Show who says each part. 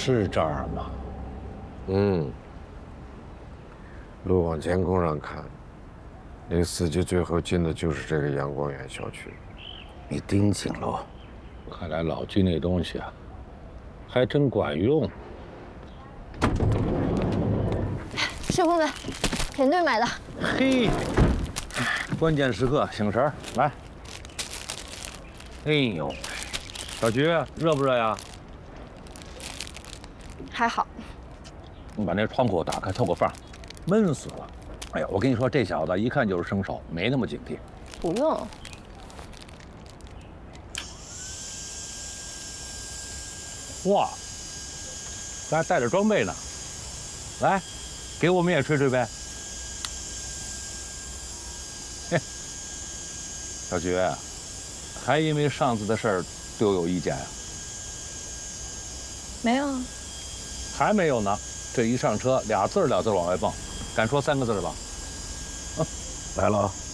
Speaker 1: 是这儿吗？
Speaker 2: 嗯。路往监控上看，那个司机最后进的就是这个阳光园小区。
Speaker 1: 你盯紧喽。看来老季那东西啊，还真管用。
Speaker 3: 师傅们，田队买的。
Speaker 1: 嘿，关键时刻醒神儿来。哎呦，小菊，热不热呀？
Speaker 3: 还好。
Speaker 1: 你把那窗户打开，透个风，闷死了。哎呀，我跟你说，这小子一看就是生手，没那么警惕。
Speaker 3: 不用。
Speaker 1: 哇，咱还带着装备呢。来，给我们也吹吹呗。嘿，小菊，还因为上次的事儿对我有意见呀？
Speaker 3: 没有啊。
Speaker 1: 还没有呢。这一上车，俩字往外蹦，敢说3个字吧？来了啊！